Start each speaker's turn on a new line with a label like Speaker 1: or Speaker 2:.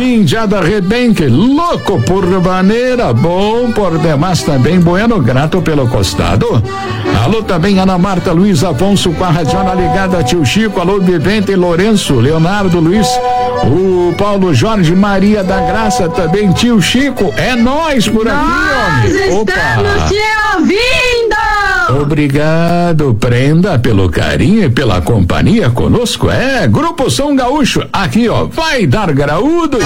Speaker 1: Índia Rebenque, louco por maneira, bom por demais também, bueno, grato pelo costado. Alô também Ana Marta Luiz Afonso com a radiona ligada, tio Chico, alô Vivente Lourenço, Leonardo Luiz, o Paulo Jorge Maria da Graça também, tio Chico, é nós por aqui, homem.
Speaker 2: Nós estamos te ouvindo!
Speaker 1: Obrigado, Prenda, pelo carinho e pela companhia conosco. Grupo São Gaúcho, aqui ó, vai dar graúdo.